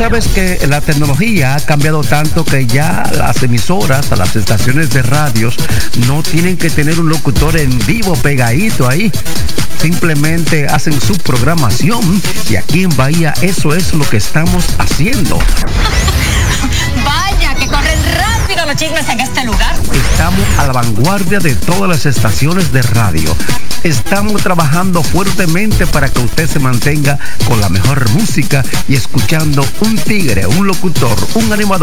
sabes que la tecnología ha cambiado tanto que ya las emisoras, las estaciones de radios, no tienen que tener un locutor en vivo pegadito ahí. Simplemente hacen su programación y aquí en Bahía eso es lo que estamos haciendo. Vaya, que corren rápido los chismes en este lugar. Estamos a la vanguardia de todas las estaciones de radio. Estamos trabajando fuertemente para que usted se mantenga con la mejor música y escuchando un tigre, un locutor, un animador